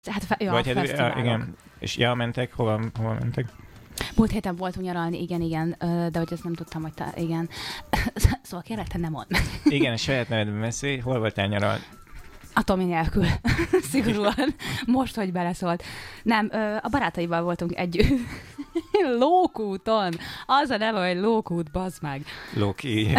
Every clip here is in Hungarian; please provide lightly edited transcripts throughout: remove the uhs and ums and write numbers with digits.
Vagy hát, fesztiválok. igen. És mentek? Hova mentek? Múlt héten voltunk nyaralni, igen, de hogy ezt nem tudtam, hogy igen. Szóval kérlek, te nem mondd. Igen, a saját nevedben beszélj. Hol voltál nyaralni? A Tomi nélkül. Szigorúan. Most, hogy beleszólt. Nem, a barátaival voltunk együtt. Lókúton. Az a neve, hogy Lókút, bazd meg. Loki.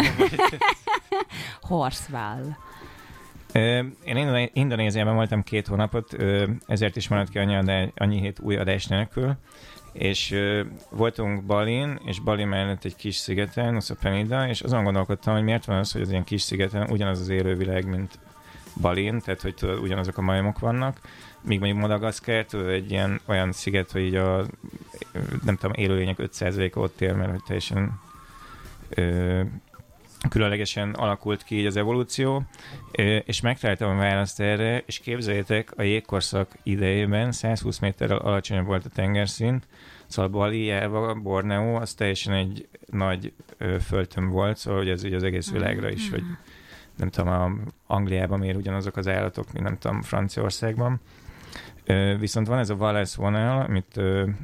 Horsewell. Én Indonéziában voltam 2 hónapot, ezért is maradt ki annyi hét új adás nélkül. És voltunk Balin, és Bali mellett egy kis szigeten, Nusa Penida, és azon gondolkodtam, hogy miért van az, hogy az ilyen kis szigeten ugyanaz az élővilág, mint Balin, tehát hogy tudod, ugyanazok a majmok vannak, míg mondjuk Madagaszkár, tudod, egy ilyen olyan sziget, hogy így nem tudom, élőlények 5%-a ott él, mert hogy teljesen különlegesen alakult ki így az evolúció, és megtaláltam a választ erre, és képzeljétek, a jégkorszak idejében 120 méterrel alacsonyabb volt a tengerszint, szóval Bali, Java, Borneo, az teljesen egy nagy földtömb volt, szóval hogy ez így az egész világra is, hogy nem tudom, Angliában miért ugyanazok az állatok, mint nem tudom, Franciaországban. Viszont van ez a Wallace vonal, amit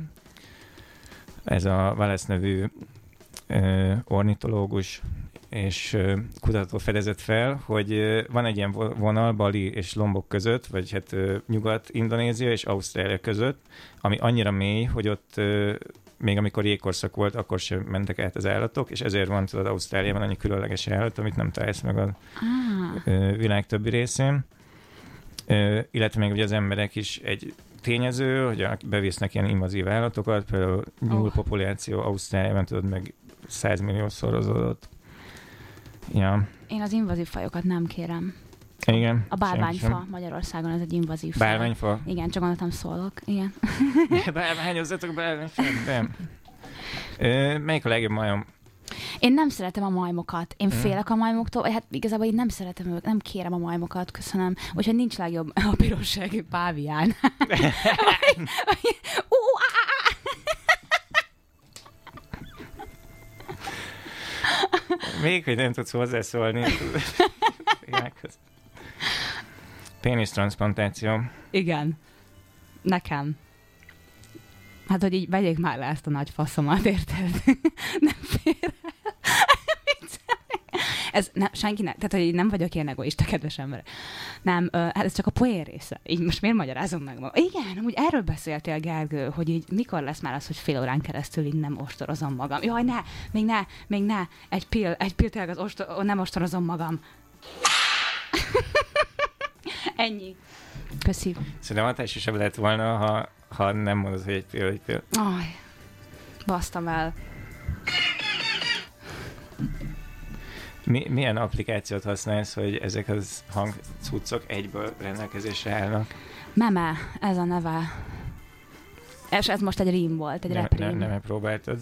ez a Wallace nevű ornitológus és kutató fedezett fel, hogy van egy ilyen vonal Bali és Lombok között, vagy hát Nyugat-Indonézia és Ausztrália között, ami annyira mély, hogy ott még amikor jégkorszak volt, akkor sem mentek át az állatok, és ezért van, tudod, Ausztráliában annyi különleges állat, amit nem találsz meg a világ többi részén. Illetve még ugye az emberek is egy tényező, hogy bevisznek ilyen invazív állatokat, például nyúl populáció Ausztráliában, tudod, meg 100 millió szorozódott. Ja. Én az invazív fajokat nem kérem. Igen. A bálványfa Magyarországon, ez egy invazív faj. Bálványfa? Igen, csak gondoltam szólok. Igen. Bálványozzatok bálványfát, nem. Melyik a legjobb majom? Én nem szeretem a majmokat. Én félek a majmoktól. Hát igazából én nem szeretem őket, nem kérem a majmokat, köszönöm. Úgyhogy nincs legjobb a pirosságú pávián. Még, hogy nem tudsz hozzászólni. Pénisztranszplantáció. Igen. Nekem. Hát, hogy így vegyék már le ezt a nagy faszomat, érted? Nem fér el. Ez senkinek, tehát, hogy nem vagyok ilyen egoista, kedves ember. Nem, hát ez csak a poén része. Így most miért magyarázom meg magam? Igen, amúgy erről beszéltél, Gergő, hogy így mikor lesz már az, hogy fél órán keresztül így nem ostorozom magam. Jaj, még ne. Egy pill tényleg nem ostorozom magam. Ennyi. Köszi. Szerintem hatásosabb lett volna, ha nem mondod, hogy egy pill. Aj, basztam el. Milyen applikációt használsz, hogy ezek az hangcuccok egyből rendelkezésre állnak? Meme, ez a neve. És ez most egy rím volt, egy rap rím. Nem próbáltad.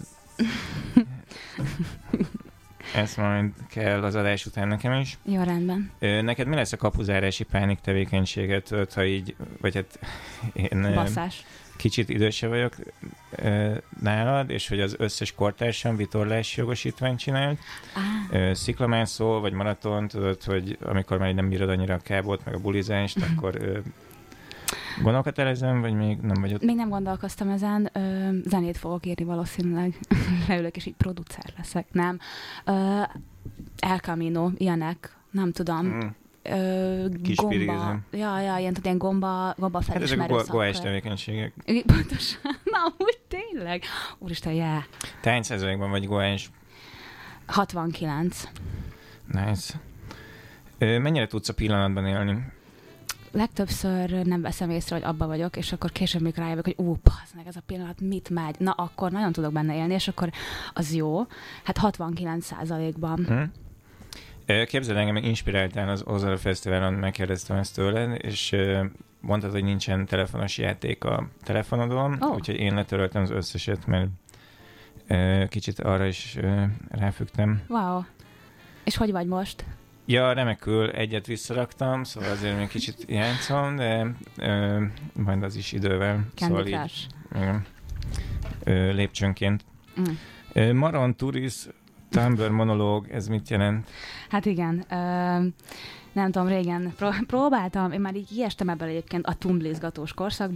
Ezt majd kell az adás után nekem is. Jó, rendben. Neked mi lesz a kapuzárási pánik tevékenységet, ha így, vagy hát én... Basszás. Kicsit idősebb vagyok nálad, és hogy az összes kortársam vitorlási jogosítványt csinált. Sziklamászó, vagy maraton, tudod, hogy amikor már nem bírod annyira a kábot, meg a bulizást, akkor gondolkodtál ezen, vagy még nem vagy ott? Még nem gondolkoztam ezen. Zenét fogok írni valószínűleg. Leülök, és így producer leszek. Nem. El Camino, ilyenek. Nem tudom. Gomba. Ilyen gomba felismerő hát ezek a goás tevékenységek. Pontosan. Na, úgy tényleg. Úristen, yeah. Te hány százalékban vagy goás? 69. Nice. Mennyire tudsz a pillanatban élni? Legtöbbször nem veszem észre, hogy abba vagyok, és akkor később még rájövök, hogy passz meg, ez a pillanat mit megy. Na, akkor nagyon tudok benne élni, és akkor az jó. Hát 69%-ban. Képzeld, engem inspiráltál az Ozara Fesztiválon, megkérdeztem ezt tőled, és mondtad, hogy nincsen telefonos játék a telefonodon, úgyhogy én letöröltem az összeset, mert kicsit arra is ráfügtem. Wow. És hogy vagy most? Ja, remekül, egyet visszaraktam, szóval azért még kicsit játszom, de majd az is idővel. Szóval így, lépcsőnként. Maron Turis Tumblr monológ, ez mit jelent? Hát igen, nem tudom, régen próbáltam, én már így ilyestem ebből egyébként a tumblizgatós korszakban,